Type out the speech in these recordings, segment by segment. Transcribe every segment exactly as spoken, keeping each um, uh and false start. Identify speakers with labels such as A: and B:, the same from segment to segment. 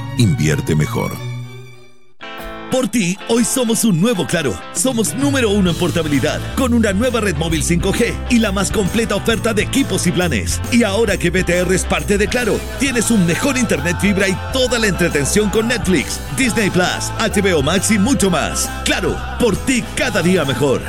A: Invierte mejor.
B: Por ti, hoy somos un nuevo Claro. Somos número uno en portabilidad, con una nueva red móvil cinco G y la más completa oferta de equipos y planes. Y ahora que B T R es parte de Claro, tienes un mejor internet fibra y toda la entretención con Netflix, Disney Plus, H B O Max y mucho más. Claro, por ti cada día mejor.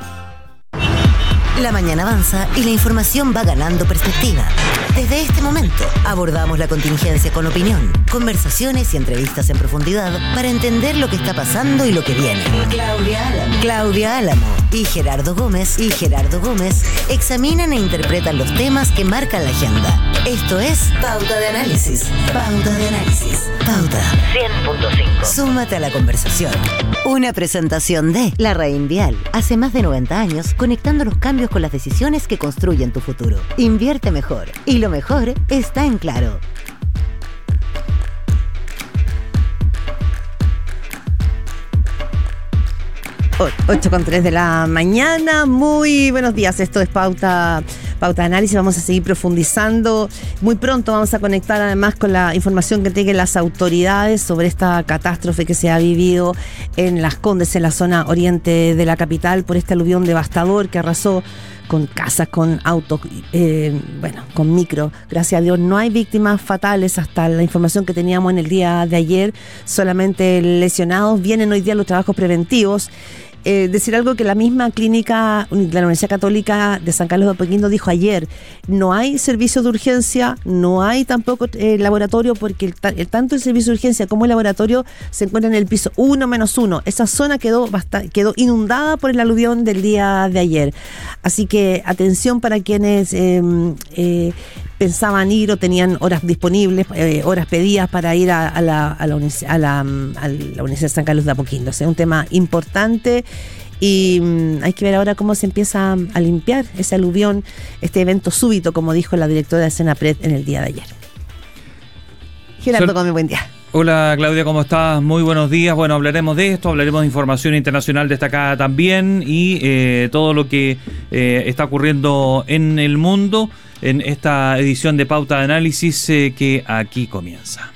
C: La mañana avanza y la información va ganando perspectiva. Desde este momento abordamos la contingencia con opinión, conversaciones y entrevistas en profundidad para entender lo que está pasando y lo que viene. Claudia Álamo, Claudia Álamo y Gerardo Gómez y Gerardo Gómez examinan e interpretan los temas que marcan la agenda. Esto es Pauta de Análisis. Pauta de Análisis. Pauta cien punto cinco. Súmate a la conversación. Una presentación de La Reinvial. Hace más de noventa años, conectando los cambios con las decisiones que construyen tu futuro. Invierte mejor. Y lo mejor está en Claro.
D: ocho con tres de la mañana. Muy buenos días. Esto es Pauta, Pauta de Análisis. Vamos a seguir profundizando. Muy pronto vamos a conectar además con la información que tengan las autoridades sobre esta catástrofe que se ha vivido en Las Condes, en la zona oriente de la capital, por este aluvión devastador que arrasó con casas, con autos, eh, bueno, con micro. Gracias a Dios no hay víctimas fatales hasta la información que teníamos en el día de ayer, solamente lesionados. Vienen hoy día los trabajos preventivos. Eh, decir algo que la misma clínica de la Universidad Católica de San Carlos de Apoquindo dijo ayer: no hay servicio de urgencia, no hay tampoco eh, laboratorio, porque el, el, tanto el servicio de urgencia como el laboratorio se encuentran en el piso uno menos uno. Esa zona quedó, bast- quedó inundada por el aluvión del día de ayer. Así que atención para quienes eh, eh, pensaban ir o tenían horas disponibles, eh, horas pedidas para ir a, a, la, a, la, a, la, a la Universidad de San Carlos de Apoquindo. O sea, un tema importante. Y um, hay que ver ahora cómo se empieza a limpiar ese aluvión, este evento súbito, como dijo la directora de Senapred en el día de ayer. Gerardo Sol- Gómez, buen día.
E: Hola Claudia, ¿cómo estás? Muy buenos días. Bueno, hablaremos de esto, hablaremos de información internacional destacada también y eh, todo lo que eh, está ocurriendo en el mundo en esta edición de Pauta de Análisis eh, que aquí comienza.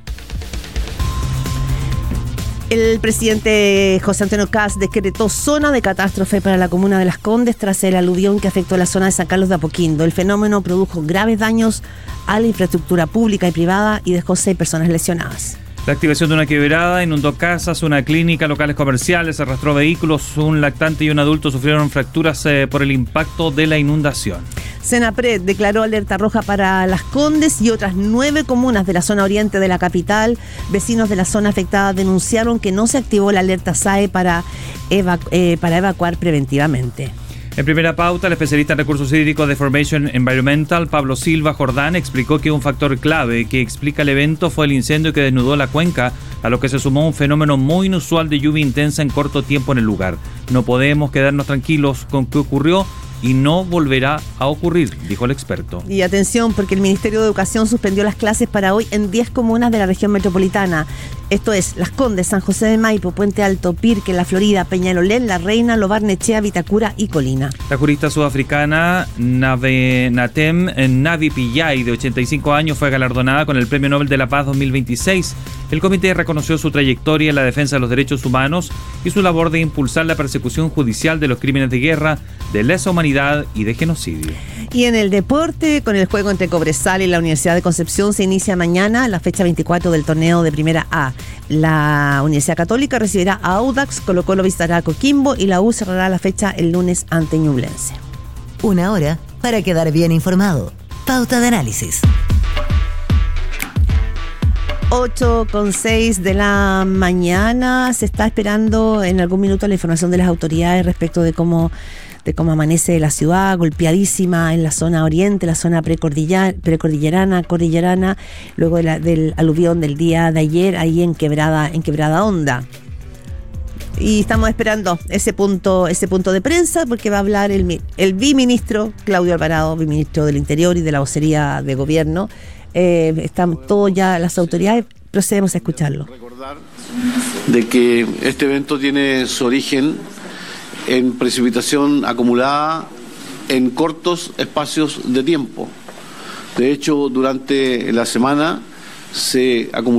D: El presidente José Antonio Kast decretó zona de catástrofe para la comuna de Las Condes tras el aluvión que afectó la zona de San Carlos de Apoquindo. El fenómeno produjo graves daños a la infraestructura pública y privada y dejó seis personas lesionadas.
E: La activación de una quebrada inundó casas, una clínica, locales comerciales, arrastró vehículos. Un lactante y un adulto sufrieron fracturas eh, por el impacto de la inundación.
D: Senapred declaró alerta roja para Las Condes y otras nueve comunas de la zona oriente de la capital. Vecinos de la zona afectada denunciaron que no se activó la alerta S A E para, evacu- eh, para evacuar preventivamente.
E: En primera pauta, el especialista en recursos hídricos de Formation Environmental, Pablo Silva Jordán, explicó que un factor clave que explica el evento fue el incendio que desnudó la cuenca, a lo que se sumó un fenómeno muy inusual de lluvia intensa en corto tiempo en el lugar. No podemos quedarnos tranquilos con qué ocurrió y no volverá a ocurrir, dijo el experto.
D: Y atención, porque el Ministerio de Educación suspendió las clases para hoy en diez comunas de la región metropolitana. Esto es Las Condes, San José de Maipo, Puente Alto, Pirque, La Florida, Peñalolén, La Reina, Lo Barnechea, Vitacura y Colina.
E: La jurista sudafricana Nave Natem Navi Pillay, de ochenta y cinco años, fue galardonada con el Premio Nobel de la Paz dos mil veintiséis. El comité reconoció su trayectoria en la defensa de los derechos humanos y su labor de impulsar la persecución judicial de los crímenes de guerra, de lesa humanidad y de genocidio.
D: Y en el deporte, con el juego entre Cobresal y la Universidad de Concepción, se inicia mañana la fecha veinticuatro del torneo de Primera A. La Universidad Católica recibirá a Audax, Colo-Colo visitará a Coquimbo y la U cerrará la fecha el lunes ante Ñublense.
C: Una hora para quedar bien informado. Pauta de Análisis.
D: ocho con seis de la mañana. Se está esperando en algún minuto la información de las autoridades respecto de cómo, de cómo amanece la ciudad, golpeadísima en la zona oriente, la zona precordillar, precordillerana, cordillerana, luego de la, del aluvión del día de ayer, ahí en Quebrada, en Quebrada Honda. Y estamos esperando ese punto, ese punto de prensa, porque va a hablar el, el biministro Claudio Alvarado, biministro del Interior y de la vocería de gobierno. Eh, están todos ya las autoridades, procedemos a escucharlo.
F: Recordar de que este evento tiene su origen en precipitación acumulada en cortos espacios de tiempo. De hecho, durante la semana se acumuló